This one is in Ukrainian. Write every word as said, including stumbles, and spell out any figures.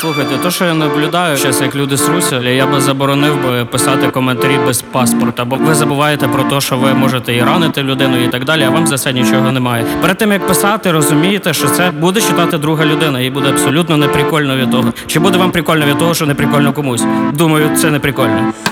Слухайте, то, що я наблюдаю зараз, як люди сруся, я би заборонив би писати коментарі без паспорта, бо ви забуваєте про те, що ви можете і ранити людину і так далі, а вам за це нічого немає. Перед тим, як писати, розумієте, що це буде читати друга людина, і буде абсолютно неприкольно від того. Чи буде вам прикольно від того, що не прикольно комусь? Думаю, це не прикольно.